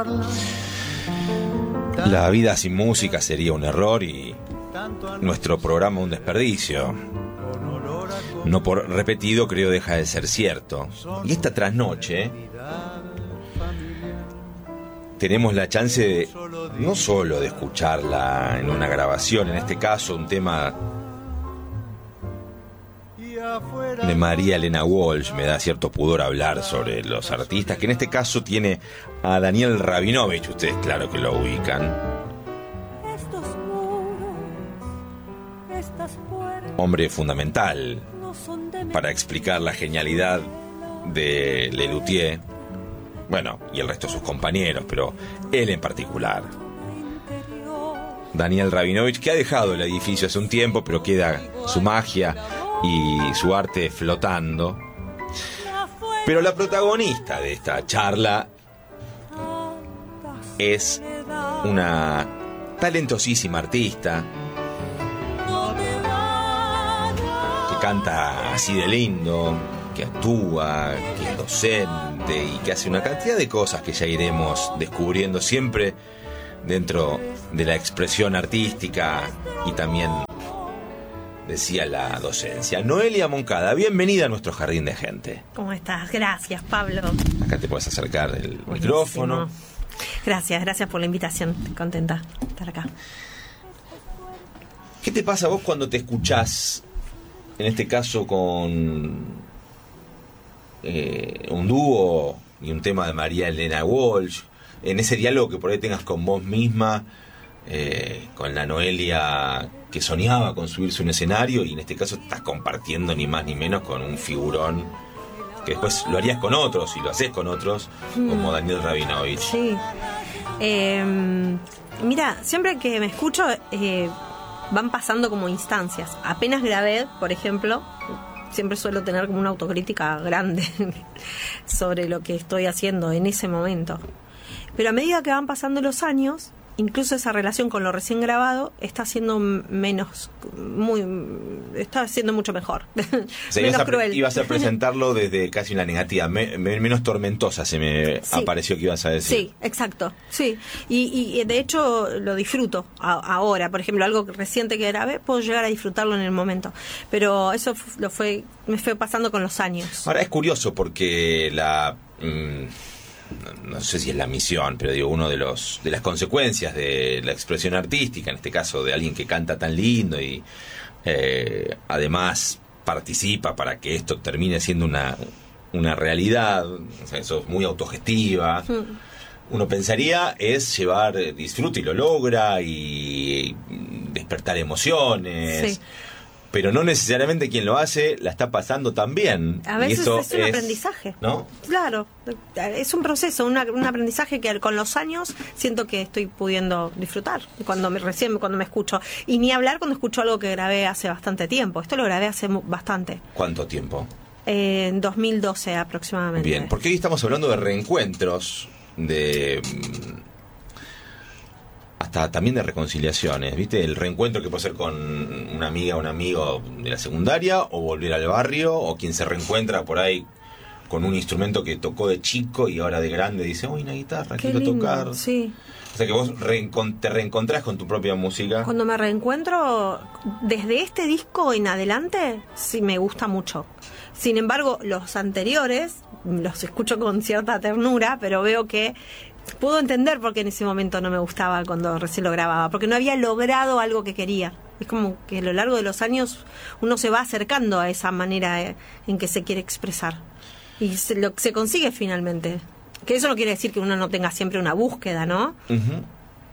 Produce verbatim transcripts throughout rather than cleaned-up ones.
La vida sin música sería un error y nuestro programa un desperdicio. No por repetido, creo, deja de ser cierto. Y esta trasnoche tenemos la chance de, no solo de escucharla en una grabación, en este caso un tema de María Elena Walsh. Me da cierto pudor hablar sobre los artistas, que en este caso tiene a Daniel Rabinovich. Ustedes claro que lo ubican. Hombre fundamental para explicar la genialidad de Lelutier, bueno, y el resto de sus compañeros, pero él en particular. Daniel Rabinovich, que ha dejado el edificio hace un tiempo, pero queda su magia y su arte flotando. Pero la protagonista de esta charla es una talentosísima artista que canta así de lindo, que actúa, que es docente y que hace una cantidad de cosas que ya iremos descubriendo, siempre dentro de la expresión artística y también, decía, la docencia. Noelia Moncada, bienvenida a nuestro jardín de gente. ¿Cómo estás? Gracias, Pablo. Acá te puedes acercar el Buenísimo. Micrófono. Gracias, gracias por la invitación. Estoy contenta de estar acá. ¿Qué te pasa vos cuando te escuchás, en este caso con eh, un dúo y un tema de María Elena Walsh, en ese diálogo que por ahí tengas con vos misma, eh, con la Noelia que soñaba con subirse a un escenario, y en este caso estás compartiendo ni más ni menos con un figurón que después lo harías con otros y lo haces con otros, mm. como Daniel Rabinovich? Sí. Eh, mira, siempre que me escucho eh, van pasando como instancias. Apenas grabé, por ejemplo, siempre suelo tener como una autocrítica grande sobre lo que estoy haciendo en ese momento. Pero a medida que van pasando los años, incluso esa relación con lo recién grabado está siendo menos, muy, está siendo mucho mejor. O sea, menos ibas a, cruel. Ibas a presentarlo desde casi una negativa, me, me, menos tormentosa se me sí. apareció que ibas a decir. Sí, exacto, sí. Y, y de hecho lo disfruto a, ahora. Por ejemplo, algo reciente que grabé, puedo llegar a disfrutarlo en el momento. Pero eso lo fue, me fue pasando con los años. Ahora es curioso porque la... Mmm, no sé si es la misión, pero digo, uno de los de las consecuencias de la expresión artística, en este caso de alguien que canta tan lindo y eh, además participa para que esto termine siendo una, una realidad, o sea, eso es muy autogestiva. Mm. Uno pensaría es llevar disfrute y lo logra y despertar emociones. Sí. Pero no necesariamente quien lo hace la está pasando tan bien. A veces y eso es un es, aprendizaje. ¿No? Claro, es un proceso, una, un aprendizaje que con los años siento que estoy pudiendo disfrutar cuando me recién cuando me escucho. Y ni hablar cuando escucho algo que grabé hace bastante tiempo. Esto lo grabé hace bastante. ¿Cuánto tiempo? Eh, en dos mil doce aproximadamente. Bien, porque hoy estamos hablando de reencuentros, de... hasta también de reconciliaciones, ¿viste? El reencuentro que puede ser con una amiga o un amigo de la secundaria, o volver al barrio, o quien se reencuentra por ahí con un instrumento que tocó de chico y ahora de grande dice, uy, una guitarra, Qué quiero lindo, tocar. Sí. O sea que vos reencont- te reencontrás con tu propia música. Cuando me reencuentro, desde este disco en adelante, sí me gusta mucho. Sin embargo, los anteriores los escucho con cierta ternura, pero veo que puedo entender por qué en ese momento no me gustaba cuando recién lo grababa, porque no había logrado algo que quería. Es como que a lo largo de los años uno se va acercando a esa manera en que se quiere expresar. Y se, lo, se consigue finalmente. Que eso no quiere decir que uno no tenga siempre una búsqueda, ¿no? Uh-huh.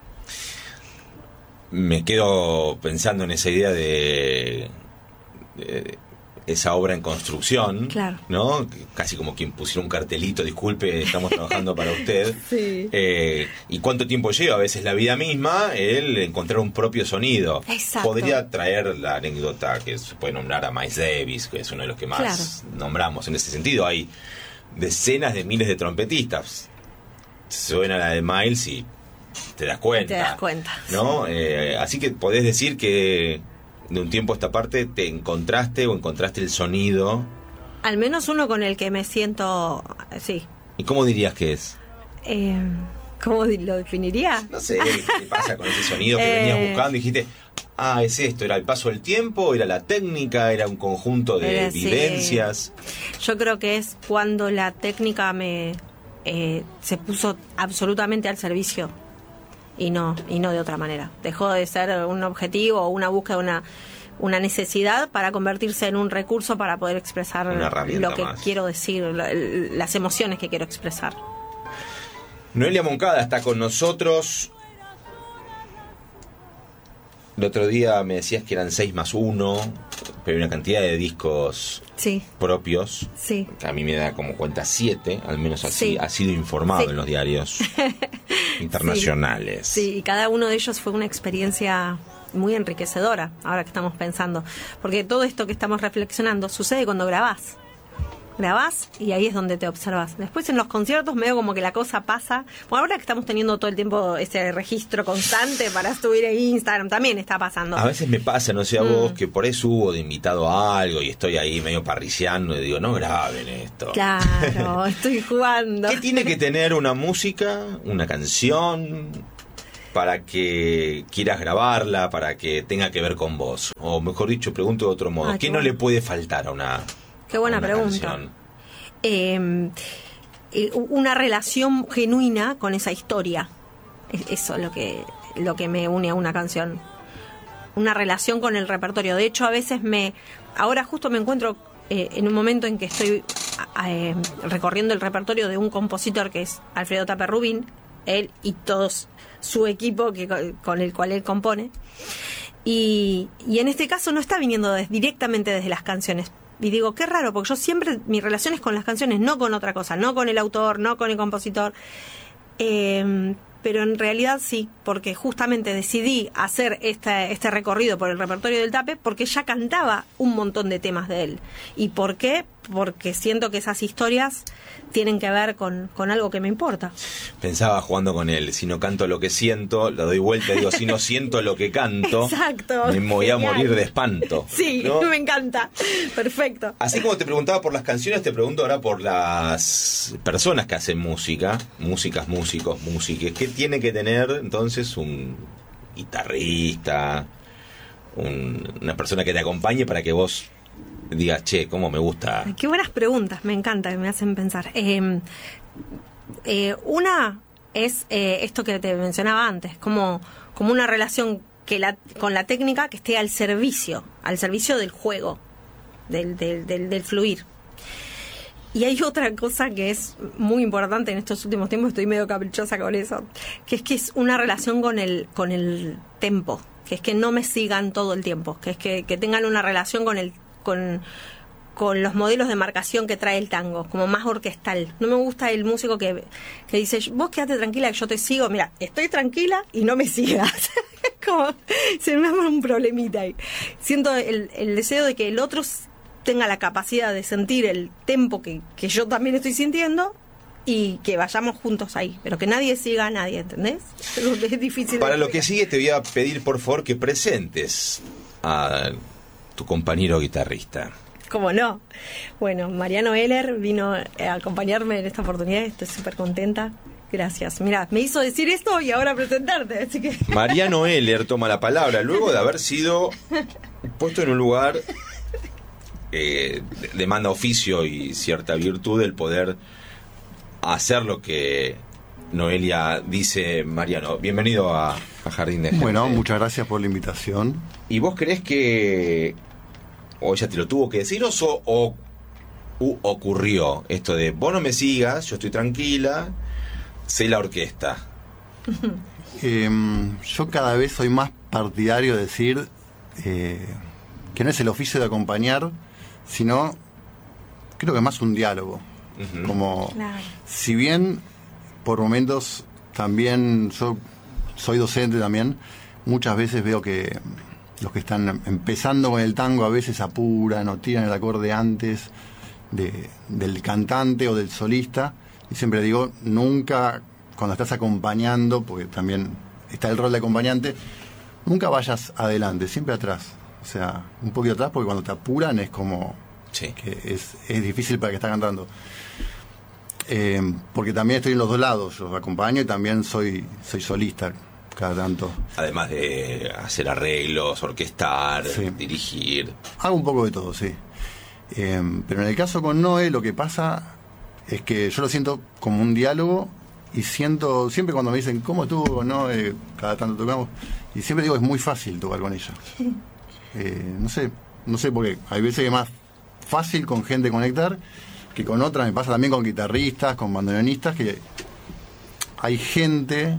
Me quedo pensando en esa idea de... de esa obra en construcción, claro, ¿no? Casi como quien pusiera un cartelito, disculpe, estamos trabajando para usted. Sí. Eh, ¿Y cuánto tiempo lleva? A veces la vida misma, el encontrar un propio sonido. Exacto. Podría traer la anécdota que se puede nombrar a Miles Davis, que es uno de los que más claro. nombramos en ese sentido. Hay decenas de miles de trompetistas. Suena la de Miles y te das cuenta. Te das cuenta. ¿No? Sí. Eh, así que podés decir que de un tiempo a esta parte te encontraste o encontraste el sonido. Al menos uno con el que me siento, sí. ¿Y cómo dirías que es? Eh, ¿Cómo lo definiría? No sé, ¿qué pasa con ese sonido que Eh. venías buscando? Y dijiste, ah, es esto, era el paso del tiempo, era la técnica, era un conjunto de Eh, sí. vivencias. Yo creo que es cuando la técnica me eh, se puso absolutamente al servicio y no y no de otra manera. Dejó de ser un objetivo o una búsqueda, una una necesidad para convertirse en un recurso para poder expresar Una herramienta lo que más. quiero decir, la- las emociones que quiero expresar. Noelia Moncada está con nosotros. El otro día me decías que eran seis más uno, pero hay una cantidad de discos Sí, propios. sí. Que a mí me da como cuenta siete, al menos así Sí. ha sido informado Sí. en los diarios internacionales. Sí, y cada uno de ellos fue una experiencia muy enriquecedora, ahora que estamos pensando. Porque todo esto que estamos reflexionando sucede cuando grabás. Grabás y ahí es donde te observas. Después en los conciertos medio como que la cosa pasa. Bueno, ahora que estamos teniendo todo el tiempo ese registro constante para subir en Instagram, también está pasando. A veces me pasa, no sé a vos, que por eso hubo de invitado a algo y estoy ahí medio parriciando y digo, no graben esto. Claro, estoy jugando. ¿Qué tiene que tener una música, una canción, para que quieras grabarla, para que tenga que ver con vos? O mejor dicho, pregunto de otro modo, Ah, ¿qué qué no bueno. le puede faltar a una, Qué buena a una pregunta. canción? Eh, eh, una relación genuina con esa historia. Es- Eso es lo que, lo que me une a una canción. Una relación con el repertorio. De hecho, a veces me... Ahora justo me encuentro eh, en un momento en que estoy a- eh, recorriendo el repertorio de un compositor que es Alfredo Tape Rubín, él y todos su equipo que, con el cual él compone. Y, y en este caso no está viniendo des- directamente desde las canciones. Y digo, qué raro, porque yo siempre, mi relación es con las canciones, no con otra cosa, no con el autor, no con el compositor. Eh, pero en realidad sí, porque justamente decidí hacer este, este recorrido por el repertorio del Tape porque ya cantaba un montón de temas de él. ¿Y por qué? Porque siento que esas historias tienen que ver con, con algo que me importa. Pensaba jugando con él, si no canto lo que siento, lo doy vuelta y digo, si no siento lo que canto, Exacto. me voy a Genial. morir de espanto. Sí, ¿no? me encanta. Perfecto. Así como te preguntaba por las canciones, te pregunto ahora por las personas que hacen música, músicas, músicos, músiques. ¿Qué tiene que tener entonces un guitarrista, un- una persona que te acompañe para que vos digas, che, cómo me gusta? Ay, qué buenas preguntas, me encanta, me hacen pensar. Eh, eh, una es eh, esto que te mencionaba antes, como, como una relación que la, con la técnica que esté al servicio, al servicio del juego, del, del, del, del fluir. Y hay otra cosa que es muy importante en estos últimos tiempos, estoy medio caprichosa con eso, que es que es una relación con el, con el tempo, que es que no me sigan todo el tiempo, que es que, que tengan una relación con el con, con los modelos de marcación que trae el tango, como más orquestal. No me gusta el músico que, que dice, vos quédate tranquila que yo te sigo. Mira, estoy tranquila y no me sigas. Como, se me arma un problemita ahí. Siento el, el deseo de que el otro tenga la capacidad de sentir el tempo que, que yo también estoy sintiendo y que vayamos juntos ahí, pero que nadie siga a nadie, ¿entendés? Es difícil. Para de lo que sigue te voy a pedir por favor que presentes a tu compañero guitarrista. ¿Cómo no? Bueno, Mariano Heller vino a acompañarme en esta oportunidad, estoy súper contenta. Gracias. Mira, me hizo decir esto y ahora presentarte, así que... Mariano Heller toma la palabra luego de haber sido puesto en un lugar eh, de- demanda oficio y cierta virtud el poder hacer lo que Noelia dice. Mariano, bienvenido a, a Jardín de Gente. Bueno, muchas gracias por la invitación. ¿Y vos crees que o ella te lo tuvo que decir o, so- o u- ocurrió esto de vos no me sigas, yo estoy tranquila, sé la orquesta? Eh, yo cada vez soy más partidario de decir eh, que no es el oficio de acompañar, sino creo que es más un diálogo. Ujú. Como, Claro. si bien por momentos también yo soy docente también, muchas veces veo que los que están empezando con el tango a veces apuran o tiran el acorde antes de, del cantante o del solista, y siempre digo, nunca cuando estás acompañando, porque también está el rol de acompañante, nunca vayas adelante, siempre atrás, o sea, un poquito atrás, porque cuando te apuran es como Sí. que es, es difícil para el que está cantando. Eh, porque también estoy en los dos lados, los acompaño y también soy, soy solista cada tanto. Además de hacer arreglos, orquestar, sí. dirigir. Hago un poco de todo, sí. Eh, pero en el caso con Noé lo que pasa es que yo lo siento como un diálogo y siento, siempre cuando me dicen ¿cómo estuvo con Noé? Cada tanto tocamos, y siempre digo es muy fácil tocar con ella. Eh, no sé, no sé por qué. Hay veces que es más fácil con gente conectar que con otra. Me pasa también con guitarristas, con bandoneonistas, que hay gente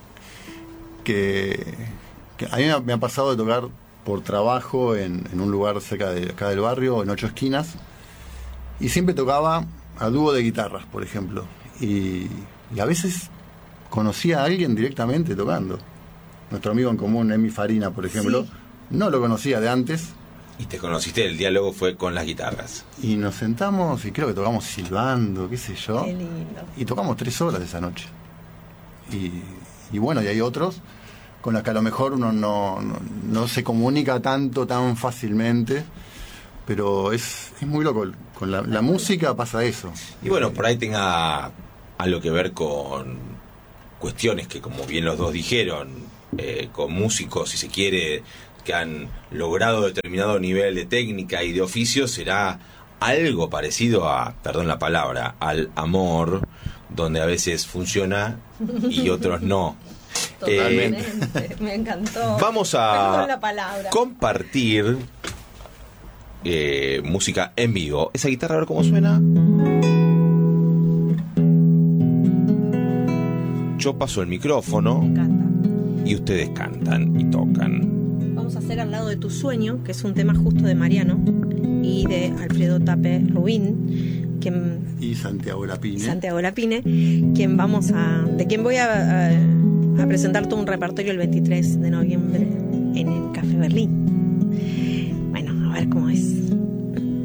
que, que a mí me ha pasado de tocar por trabajo en, en un lugar cerca de acá del barrio, en Ocho Esquinas, y siempre tocaba a dúo de guitarras, por ejemplo, y, y a veces conocía a alguien directamente tocando. Nuestro amigo en común, Emi Farina, por ejemplo, sí. no lo conocía de antes. Y te conociste, el diálogo fue con las guitarras. Y nos sentamos y creo que tocamos silbando, qué sé yo. Qué lindo. Y tocamos tres horas esa noche. Y, y bueno, y hay otros con los que a lo mejor uno no, no, no se comunica tanto, tan fácilmente. Pero es, es muy loco. Con la, la música pasa eso. Y bueno, por ahí tenga algo que ver con cuestiones que, como bien los dos dijeron, eh, con músicos, si se quiere, que han logrado determinado nivel de técnica y de oficio, será algo parecido a, perdón la palabra, al amor, donde a veces funciona y otros no. Totalmente. Eh, me encantó. Vamos a la palabra. compartir eh, música en vivo. Esa guitarra, a ver cómo suena. Yo paso el micrófono. Me encanta. Y ustedes cantan y tocan. Vamos a hacer Al lado de tu sueño, que es un tema justo de Mariano y de Alfredo Tape Rubín, quien, y Santiago Lapine. Santiago Lapine, quien vamos a, de quien voy a, a, a presentar todo un repertorio el veintitrés de noviembre en el Café Berlín. Bueno, a ver cómo es.